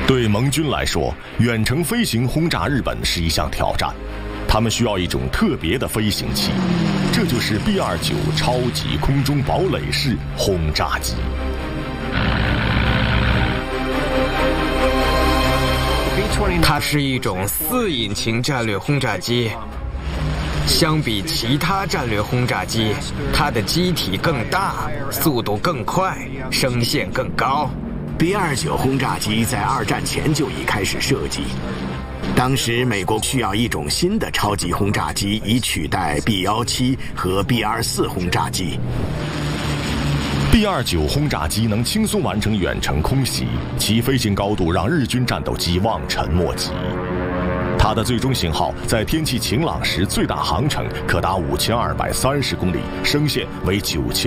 对盟军来说，远程飞行轰炸日本是一项挑战，他们需要一种特别的飞行器，这就是 B-29超级空中堡垒式轰炸机。 它是一种4引擎战略轰炸机。相比其他战略轰炸机，它的机体更大，速度更快，声线更高。 B-29轰炸机在2战前就已开始设计。当时美国需要一种新的超级轰炸机，以取代 B-17和 B-24轰炸机。 B-29轰炸机能轻松完成远程空袭，其飞行高度让日军战斗机望尘莫及。它的最终型号在天气晴朗时最大航程可达5230公里，声线为9000